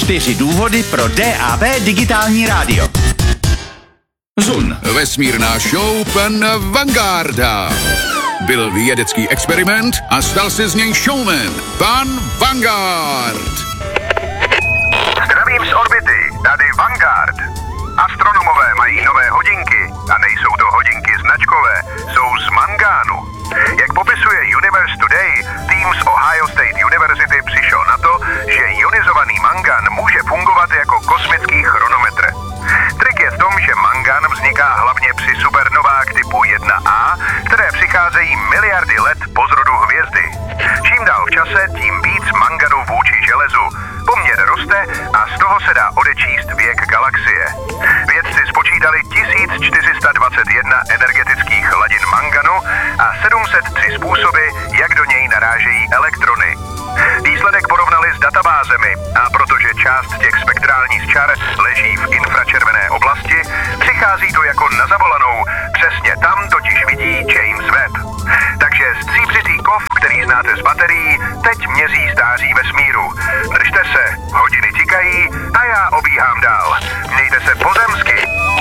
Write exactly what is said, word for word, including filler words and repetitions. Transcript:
Čtyři důvody pro D A B digitální rádio. Zun. Vesmírná show pan Vangarda. Byl vědecký experiment a stal se z něj showman. Pan Vanguard. Zdravím z orbity, tady Vanguard. Astronomové mají nové hodinky a nejsou to hodinky značkové, jsou z mangánu. Jak popisuje Universe Today, tým z Ohio State University přišel na to, že ionizovaný mangan může fungovat jako kosmický chronometr. Trik je v tom, že mangan vzniká hlavně při supernovách typu jedna A, které přicházejí miliardy let po zrodu hvězdy. Čím dál v čase, tím víc manganu vůči železu. Poměr roste a z toho se dá odečíst věk galaxie. Vědci spočítali tisíc čtyři sta dvacet jedna energetických hladin manganu a sedm set tři způsoby, jak do něj narážejí elektrony. Výsledek porovnali s databázemi a protože část těch spektrálních čar leží v infračervené oblasti, přichází to jako na zavolanou. Přesně tam totiž vidí James Webb. Takže stříbřitý kov, který znáte z baterií, teď měří stáří vesmíru.